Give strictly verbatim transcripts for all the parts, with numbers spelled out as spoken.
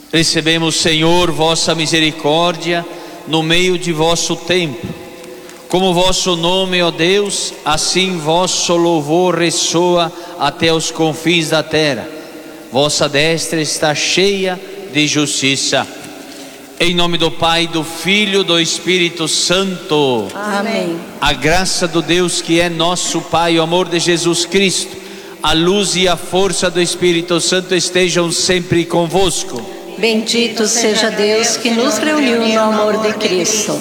Recebemos, Senhor, vossa misericórdia no meio de vosso templo. Como vosso nome, ó Deus, assim vosso louvor ressoa até os confins da terra. Vossa destra está cheia de justiça. Em nome do Pai, do Filho, do Espírito Santo. Amém. A graça do Deus que é nosso Pai, o amor de Jesus Cristo, a luz e a força do Espírito Santo estejam sempre convosco. Bendito seja Deus que nos reuniu no amor de Cristo.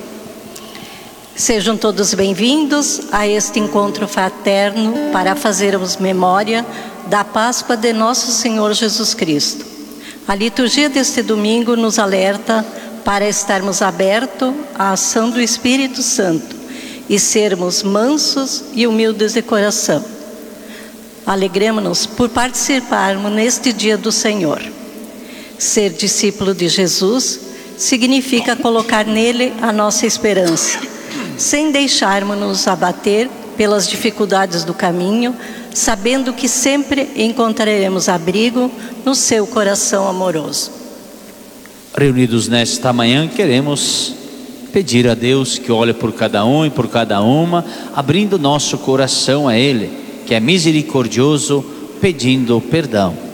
Sejam todos bem-vindos a este encontro fraterno para fazermos memória da Páscoa de nosso Senhor Jesus Cristo. A liturgia deste domingo nos alerta para estarmos abertos à ação do Espírito Santo e sermos mansos e humildes de coração. Alegremos-nos por participarmos neste dia do Senhor. Ser discípulo de Jesus significa colocar nele a nossa esperança, sem deixarmos-nos abater pelas dificuldades do caminho, sabendo que sempre encontraremos abrigo no seu coração amoroso. Reunidos nesta manhã, queremos pedir a Deus que olhe por cada um e por cada uma, abrindo nosso coração a Ele, que é misericordioso, pedindo perdão.